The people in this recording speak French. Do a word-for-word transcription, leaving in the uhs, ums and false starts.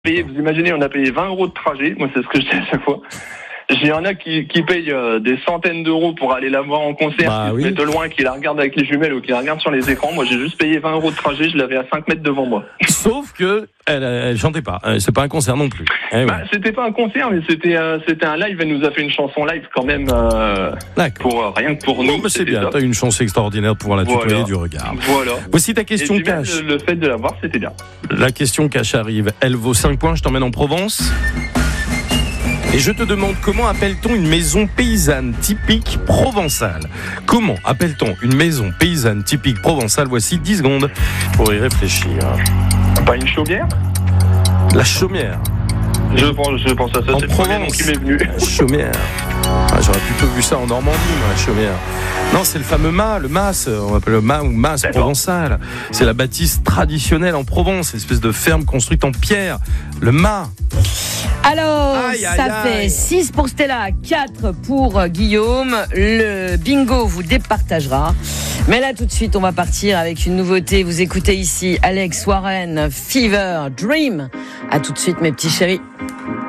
payé, vous imaginez, on a payé vingt euros de trajet. Moi, c'est ce que je dis à chaque fois. Il y en a qui, qui payent euh, des centaines d'euros pour aller la voir en concert, bah, qui oui. se mettent loin, qui la regardent avec les jumelles ou qui la regardent sur les écrans. Moi, j'ai juste payé vingt euros de trajet, je l'avais à cinq mètres devant moi. Sauf que elle, elle chantait pas. C'est pas un concert non plus. Eh bah, oui. C'était pas un concert, mais c'était euh, c'était un live. Elle nous a fait une chanson live quand même. Euh, pour euh, rien que pour nous. Bon, bah, c'est bien. T'as une chance extraordinaire de pouvoir la tutoyer voilà. du regard. Voilà. Voici ta question Et puis cash. Même, le, le fait de la voir, c'était bien. La question cash arrive. Elle vaut cinq points. Je t'emmène en Provence. Et je te demande comment appelle-t-on une maison paysanne typique provençale ? Comment appelle-t-on une maison paysanne typique provençale ? Voici dix secondes pour y réfléchir. Pas une chaumière ? La chaumière. Je pense, je pense à ça, en c'est le premier nom qui m'est venu. Chaumière. Ah, j'aurais plutôt vu ça en Normandie, moi, la chaumière. Non, c'est le fameux mât, le mas, on appelle le mât ou mas provençal. C'est la bâtisse traditionnelle en Provence, espèce de ferme construite en pierre. Le mât. Alors, aïe, ça aïe, fait aïe. six pour Stella, quatre pour Guillaume. Le bingo vous départagera. Mais là, tout de suite, on va partir avec une nouveauté. Vous écoutez ici Alex Warren, Fever, Dream. À tout de suite, mes petits chéris.